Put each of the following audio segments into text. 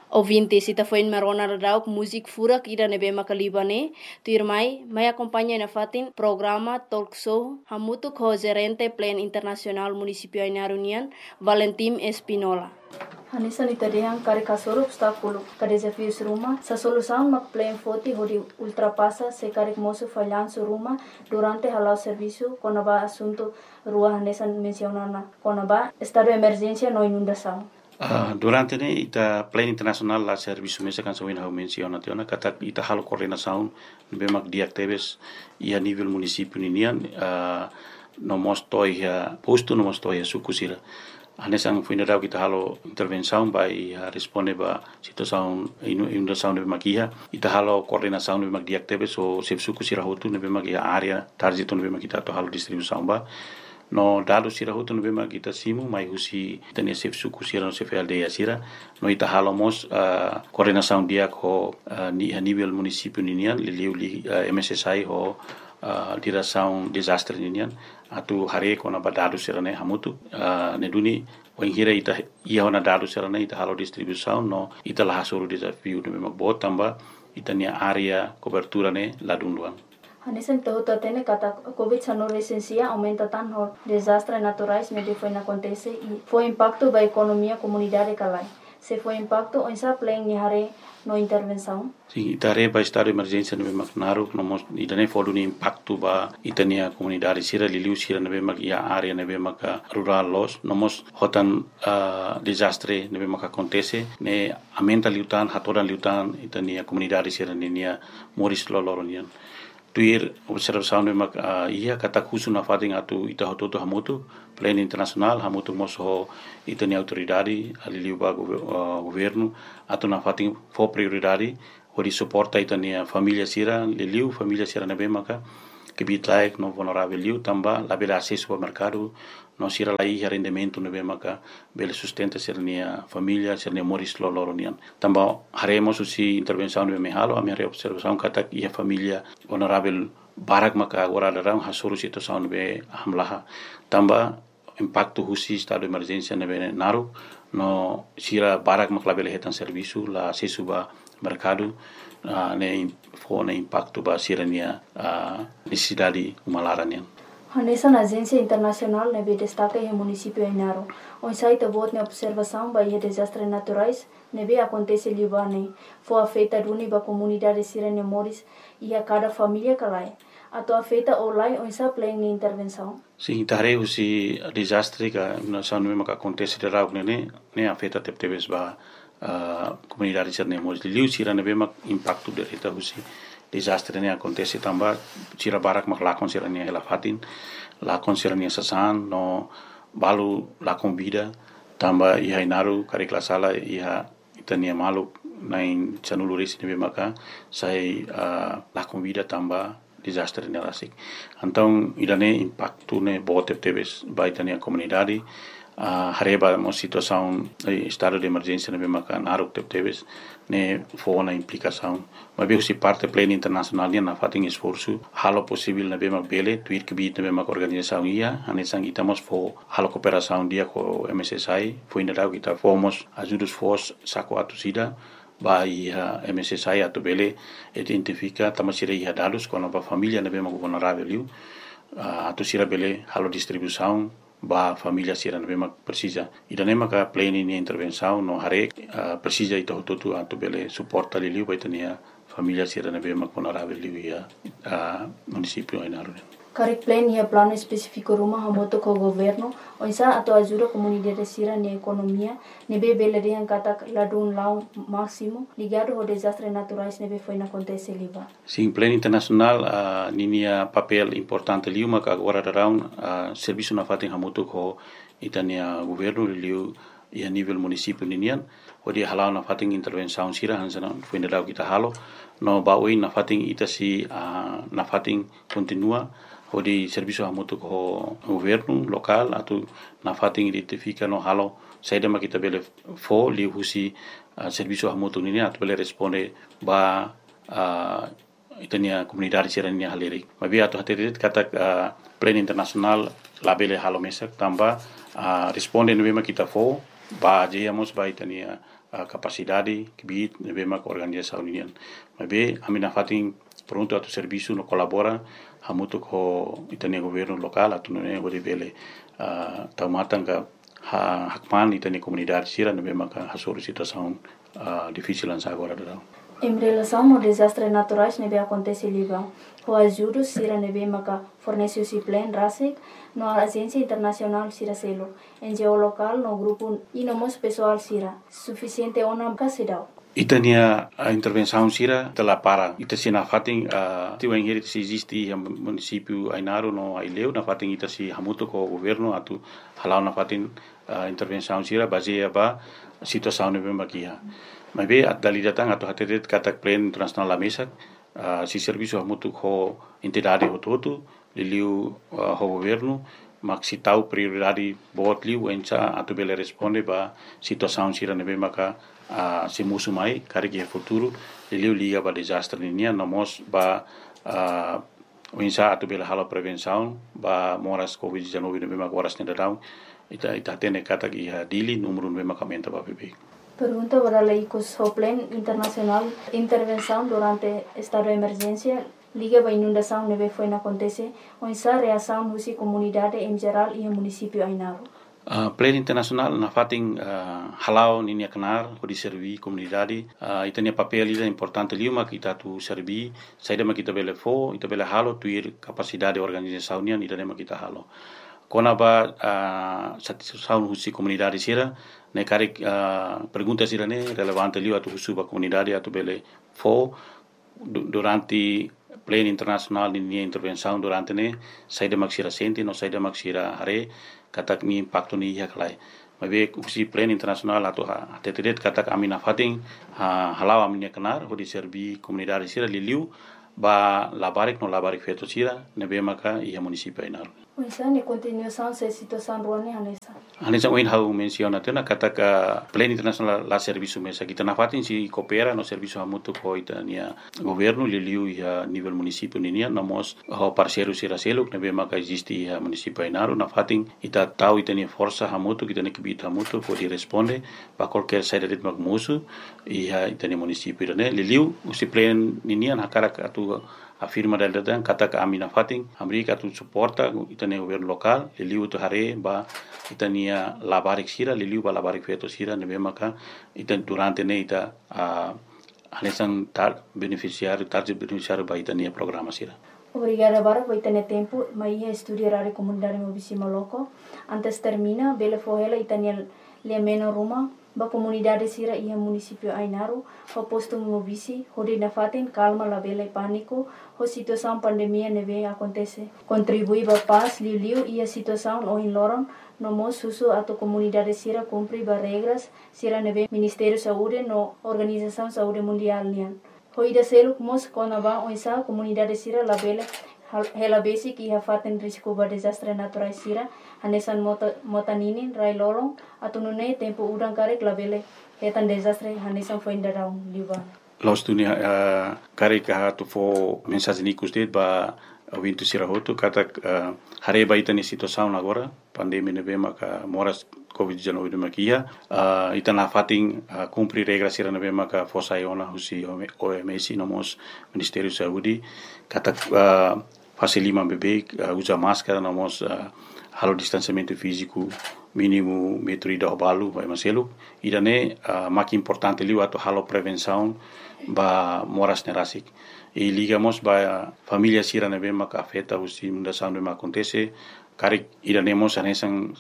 Ouvintes, ita foi in marona radau music furak ira nebe makalibane, tu irmai, mai acompanha na fatin programa talk show hamutu ko gerente plan internasional municipio Inarunian, Valentim Espinola. Hanisa nita dehang kari kasoro obstáculo, ka desafios rumah, sa solução mak plan foti hodi ultrapassa se kari moço falhanço rumah durante halau serviço quando ba assunto rua hanesa mencionana, quando ba estado de emergência no inundação. Durante ne ita plan internasional la serviço mesa kan sawin hau menciona tiona kata ita halo coordenação bemak diactebes ia nível município ninian no mostoi posto no mostoi sukusira anesang funeral kita halo intervenção vai responde ba situação inundação de makia ita halo coordenação bemak diactebes o se sukusira hotu ne bemak area target no bemak kita to halo distribuição ba no dados sira hutu no bema kita simu mai husi tenia sef suku sira no sef aldeia sira no ita halomos coordenação dia ko ni a nível município ninian li MSSI ho direção desastre ninian atu hare ko na dados sira ne hamutu ne duni o hira ita ia na dados sira ne ita halo distribuição no ita la hasuru desafio no bema botamba ita nia area cobertura ne ladunduan. Hanesan tahu tatene kata COVID-19 licencia aumenta tanto desastres naturais ne foi na acontece e foi impacto ba economia comunidade kalai. Se foi impacto on sa plan ni hare no intervenção. Sim, itare ba estado de emergência no Macnaru, no mos idane fodu ni impacto ba itania comunidade sira liliu sira no bemak ia area no bemak rural los, no mos hotan desastre no bemak acontece ne aumenta liutan hatoran liutan itania comunidade sira nia moris loloronian. Tuir observação de mak ia kata khusu na fating atu ita hototo hamutu plan internasional hamutu moso itani autoridade ali ba governo atu na fating fo prioridade hori suporta itani família sira liliu família sira na bemaka que bitlaik no vulnerável liu tamba la bela acesso ao mercado no sira la ia rendimento no bemaka bela sustenta sirnia família sirnia moris loloronian tamba haremos usi intervenção no mehalo a minha observação kata ia família vulnerável barak maka agora darang hasuru situação be hamlaha tamba impacto husi estado de emergência no naru no sira barak makla bela hetan serviço la acesso ba mercado ne fone impacto ba sirania necessidade umalaranian. Hanesa na agência internacional nebe destaca em município Inaro. On site bot na observação ba desastres naturais nebe acontece libane. Foi afeta duni ba comunidade sirene moris e a cada família kalai. Ato afeta olai on sa plan ni intervenção. Sim, tare usi desastre ka na sanu maka acontece de rau ne afeta tebes ba comunidade sirene moris liu sira nebe mak impacto de reta usi desastre ne acontece tamba sira barak mak lakon sira ne helafatin lakon sira ne sasan no balu lakon vida tamba iha inaru karikla sala iha itania malu nain chanuluris ne maka sai lakon vida tamba desastre ne rasik então idane impacto ne bote tebes baitania comunidade hareba mo situação estado de emergência ne maka naruk tebes ne fona implicação mas se parte plena internacional na fating esforço halo possível na bema bele tuir que bit na bema organização ia anesang itamos fo halo cooperação dia com MSSI foi na dau kita fomos ajudos fos saco atusida vai MSSI atu bele identifica tamasira ia dados com a família na bema vulnerável atusira bele halo distribuição ba família sira na bema precisa idane maka plena ni intervenção no hare precisa ito tutu atu bele suporta liliu baitania família sira na bema vulnerável ia município Inaro. Karik plan ia plano específico rumah hamoto ko governo onsa ato ajuda comunidade sira ni economia nebe bele de kata ladun lau máximo ligado ao desastres naturais nebe foi na acontece liba. Sim, plano internacional ninia papel importante liu maka agora darão serviço na fatin hamoto ko itania governo liu ia nível município ninian odi halau na fatin intervenção sira hansana foi na kita halo no baui na fatin itasi na fatin continua odi serviço hamoto ko governo local atu na fatin identifica no halo saída makita bele fo li husi serviço hamoto ninian atu bele responde ba itania comunidade sirania haleri mabi atu haterit kata plan internasional labele halo mesak tamba responde no bema kita fo ba jeyamos ba itania capacidade que bit nebe mak organização unian mabe amina fating pronto atu serviço no colabora hamutu ko itania governo local atu ne gode bele taumatanga hakman itania comunidade sira nebe mak hasuru situação difícil ansa agora dado. Em relação ao desastres naturais nebe acontece em Líbano, o ajuda sira nebe maka fornece o plan RASIC no agência internacional sira selo, NGO local no grupo e no mos pessoal sira, suficiente ona casidao. Itania a intervenção sira tela para ita sina fating tiu engeri se existe município Ainaro no Aileu na fating ita si hamuto ko governo atu halau na fating intervenção sira baseia ba situação nebe makia. Mas bem, a datang atau hati katak plan internasional la mesa, si serviço hamutu ho entidade hototu, liliu ho governo, mak si tau prioridade bot liu enca atau bele responde ba situação sira nebe maka si musu mai kari ke futuro liliu liga ba desastre ninia nomos ba enca atau bele halo prevenção ba moras COVID-19 nebe maka waras nedadau ita tene katak iha dili número nebe maka menta ba bebe. Pergunta para la ICOS Plan Internacional Intervenção durante estado de emergência liga para inundação neve foi acontece onde a reação da comunidade em geral e o município Ainaro. Plan Internacional na fating halau ninia kenar ko di servi comunidade itania papel ida importante liuma kita tu servi saida ma kita bele fo ita bele halo tuir capacidade organização nia ida ma kita halo kona ba satisfação husi comunidade sira ne kari pergunta sira ne relevante liu atu husu ba comunidade atu bele fo durante plan internacional ni intervenção durante ne saida maksira senti no saida maksira hare katak ni impacto ni ya kalai mabe husi plan internacional atu atetet katak amina fating halau amina kenar ho di servi comunidade sira liu ba labarik no labarik feto sira nebe maka ia município Ainaro. Então, em continuação, se situação ruane Hanesa. Hanesa oin hau menciona tena kata plan internacional la serviço mesa kita na fatin si coopera no serviço hamutu ko itania governo liliu ia nível município ninia namos ho parceiro sira seluk nebe maka existe ia município Ainaro na fatin ita tau itania força hamutu kita ne kibita hamutu ko di responde pa qualquer saída de magmusu ia itania município ne liliu usi plan ninia na cara atu afirma dan kata amina fating Amerika tu suporta itania governo local liliu tu hare ba itania labarik sira liliu ba labarik feto sira nebe maka itan durante ne ita anesan tar beneficiário ba itania programa sira. Obrigada para por ter tempo, mas ia estudar a comunidade mobisima loco. Antes termina, bele fohela itania lemeno ruma ba comunidade sira ia município Ainaro, ho posto mobisi, hodi na fatin calma la bele pânico, ho situação pandemia neve acontece. Contribui ba paz liu ia situação o in loron, no mo susu atau comunidade sira cumpri ba regras sira neve Ministério Saúde no Organização Saúde Mundial nian. Ho ida seluk mos kona ba oisa comunidade sira la bele hela basic ia fatin risco ba desastre natural sira hanesan motaninin rai lolong atau nune tempo udang karek labele hetan desastre hanesan foi indarau liba Los dunia karek tu fo mensagem nikus det ba wintu sirahotu kata hare ba itani situação agora pandemia neve maka moras COVID-19 makia itana fating cumprir regras sira neve maka fosa iona husi OMS nomos Ministério Saúde kata facilima bebê usa máscara nomos halo distanciamento físico mínimo metro ida balu vai maselu idane mak importante liu atau halo prevenção ba moras nerasik e ligamos ba família sira neve maka afeta usi mundação neve acontece karik idanemos anesan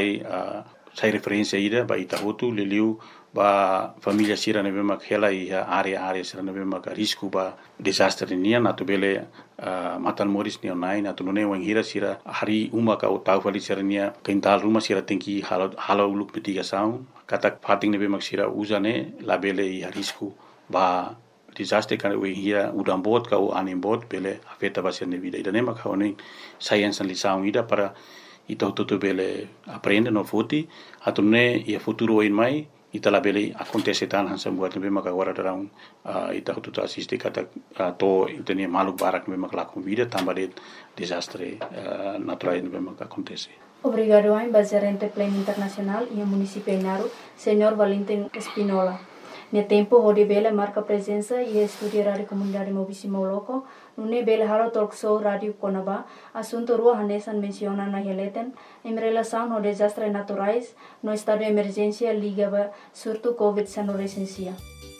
sai referência ida ba itahutu liliu ba família sira neve mak hela ia area sira neve mak risco ba desastre nian atau bele matan moris ni online atau nune wang hira sira hari uma ka tau fali sira nia kental rumah sira tengki halo uluk mitigação katak fating neve mak sira usane la bele ia risco ba desastre kan we hira udam bot ka anim bot bele afeta ba sira vida ida nema ka oni science lição ida para ita tutu bele aprende no futi atau ne ia futuro in mai ita la bele acontece tan hansa buat nebe maka agora darang ita tutu assiste kata to itania maluk barak nebe maka lakon vida tambah de desastre natural nebe maka acontece. Obrigado a Gerente Pleno Internacional e a Município Inaru, Senhor Valentim Espinola. No tempo, onde Bela marca presença e estudiar a comunidade Mobissimo Loco, no Bela Halo Talk Show Rádio Conaba, assunto rua Hanesan menciona na Heleten, em relação aos desastres naturais, no estado de emergência ligado surto Covid-19 recensia.